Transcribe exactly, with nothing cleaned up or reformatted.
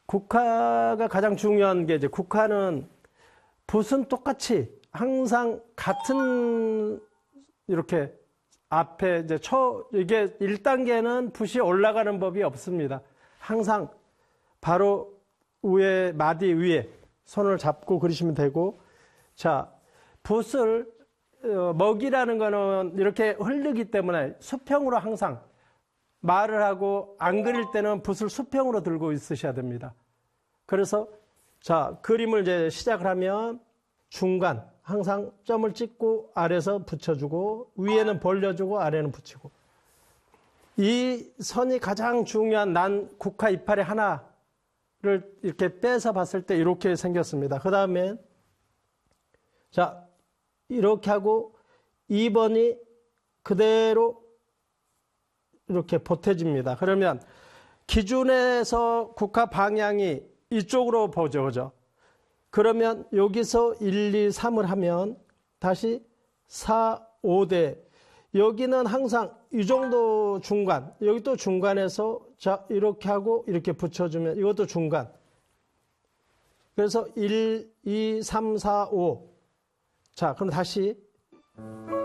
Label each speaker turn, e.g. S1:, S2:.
S1: 국화가 가장 중요한 게 이제 국화는 붓은 똑같이 항상 같은 이렇게 앞에 이제 초 이게 일 단계는 붓이 올라가는 법이 없습니다. 항상 바로 위에 마디 위에 손을 잡고 그리시면 되고, 자 붓을 어, 먹이라는 거는 이렇게 흐르기 때문에 수평으로 항상 말을 하고 안 그릴 때는 붓을 수평으로 들고 있으셔야 됩니다. 그래서 자 그림을 이제 시작을 하면 중간 항상 점을 찍고 아래에서 붙여주고 위에는 벌려주고 아래는 붙이고, 이 선이 가장 중요한 난 국화 이파리 하나를 이렇게 빼서 봤을 때 이렇게 생겼습니다. 그 다음에 자 이렇게 하고 이 번이 그대로 이렇게 보태집니다. 그러면 기준에서 국화 방향이 이쪽으로 보죠. 그죠? 그러면 여기서 일, 이, 삼을 하면 다시 사, 오 대. 여기는 항상 이 정도 중간, 여기 또 중간에서 자 이렇게 하고 이렇게 붙여주면 이것도 중간. 그래서 일, 이, 삼, 사, 오. 자, 그럼 다시